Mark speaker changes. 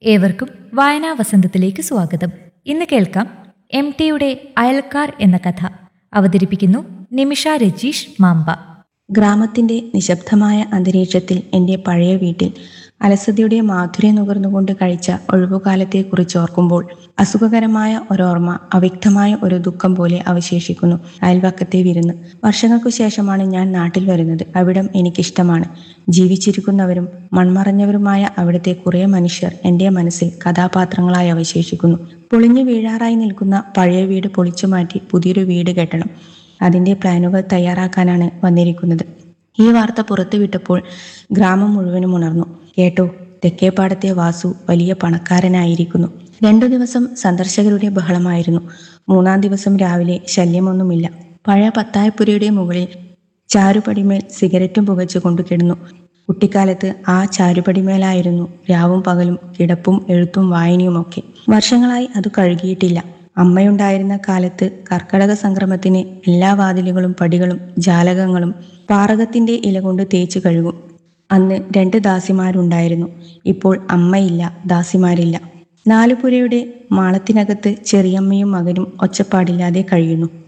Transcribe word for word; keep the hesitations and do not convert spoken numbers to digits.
Speaker 1: ഏവർക്കും വായനാ വസന്തത്തിലേക്ക് സ്വാഗതം. ഇന്ന് കേൾക്കാം എം ടിയുടെ അയൽക്കാർ എന്ന കഥ. അവതരിപ്പിക്കുന്നു നിമിഷ രജീഷ് മാമ്പ.
Speaker 2: ഗ്രാമത്തിന്റെ നിശബ്ദമായ അന്തരീക്ഷത്തിൽ എൻ്റെ പഴയ വീട്ടിൽ അലസതയുടെ മാധുര്യം നുകർന്നുകൊണ്ട് കഴിച്ച ഒഴിവുകാലത്തെക്കുറിച്ച് ഓർക്കുമ്പോൾ അസുഖകരമായ ഒരോർമ്മ അവ്യക്തമായ ഒരു ദുഃഖം പോലെ അവശേഷിക്കുന്നു. അയൽവക്കത്തെ വിരുന്ന്. വർഷങ്ങൾക്കു ശേഷമാണ് ഞാൻ നാട്ടിൽ വരുന്നത്. അവിടം എനിക്കിഷ്ടമാണ്. ജീവിച്ചിരിക്കുന്നവരും മൺമറഞ്ഞവരുമായ അവിടുത്തെ കുറേ മനുഷ്യർ എൻ്റെ മനസ്സിൽ കഥാപാത്രങ്ങളായി അവശേഷിക്കുന്നു. പൊളിഞ്ഞു വീഴാറായി നിൽക്കുന്ന പഴയ വീട് പൊളിച്ചു മാറ്റി പുതിയൊരു വീട് കെട്ടണം. അതിൻ്റെ പ്ലാനുകൾ തയ്യാറാക്കാനാണ് വന്നിരിക്കുന്നത്. ഈ വാർത്ത പുറത്തുവിട്ടപ്പോൾ ഗ്രാമം മുഴുവനും ഉണർന്നു. കേട്ടോ, തെക്കേപ്പാടത്തെ വാസു വലിയ പണക്കാരനായിരിക്കുന്നു. രണ്ടു ദിവസം സന്ദർശകരുടെ ബഹളമായിരുന്നു. മൂന്നാം ദിവസം രാവിലെ ശല്യമൊന്നുമില്ല. പഴയ പത്തായപ്പുരയുടെ മുകളിൽ ചാരുപടിമേൽ സിഗരറ്റും പുകച്ചു കൊണ്ടു കിടന്നു. കുട്ടിക്കാലത്ത് ആ ചാരുപടിമേലായിരുന്നു രാവും പകലും കിടപ്പും എഴുത്തും വായനയുമൊക്കെ. വർഷങ്ങളായി അത് കഴുകിയിട്ടില്ല. അമ്മയുണ്ടായിരുന്ന കാലത്ത് കർക്കടക സംക്രമത്തിന് എല്ലാ വാതിലുകളും പടികളും ജാലകങ്ങളും പാറകത്തിന്റെ ഇല കൊണ്ട് തേച്ചു കഴുകും. അന്ന് രണ്ട് ദാസിമാരുണ്ടായിരുന്നു. ഇപ്പോൾ അമ്മയില്ല, ദാസിമാരില്ല. നാലുപുരയുടെ മാളത്തിനകത്ത് ചെറിയമ്മയും മകനും ഒച്ചപ്പാടില്ലാതെ കഴിയുന്നു.